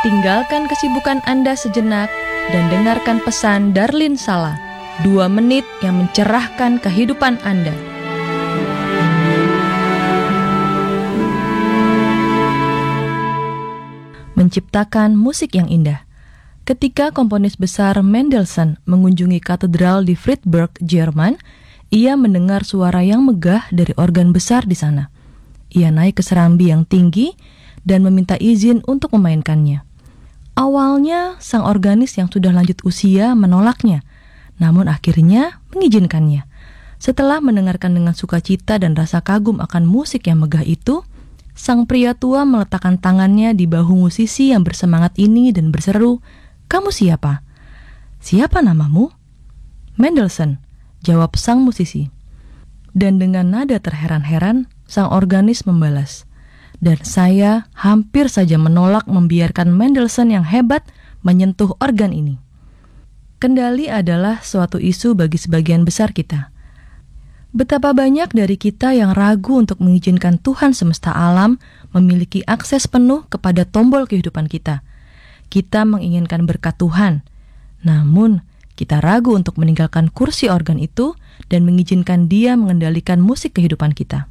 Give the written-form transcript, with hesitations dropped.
Tinggalkan kesibukan Anda sejenak dan dengarkan pesan Darlin Sala, 2 menit yang mencerahkan kehidupan Anda. Menciptakan musik yang indah. Ketika komponis besar Mendelssohn mengunjungi katedral di Friedberg, Jerman, ia mendengar suara yang megah dari organ besar di sana. Ia naik ke serambi yang tinggi dan meminta izin untuk memainkannya. Awalnya, sang organis yang sudah lanjut usia menolaknya, namun akhirnya mengizinkannya. Setelah mendengarkan dengan sukacita dan rasa kagum akan musik yang megah itu, sang pria tua meletakkan tangannya di bahu musisi yang bersemangat ini dan berseru, "Kamu siapa?" "Siapa namamu?" "Mendelssohn," jawab sang musisi. Dan dengan nada terheran-heran, sang organis membalas, "Dan saya hampir saja menolak membiarkan Mendelssohn yang hebat menyentuh organ ini." Kendali adalah suatu isu bagi sebagian besar kita. Betapa banyak dari kita yang ragu untuk mengizinkan Tuhan semesta alam memiliki akses penuh kepada tombol kehidupan kita. Kita menginginkan berkat Tuhan, namun kita ragu untuk meninggalkan kursi organ itu dan mengizinkan Dia mengendalikan musik kehidupan kita.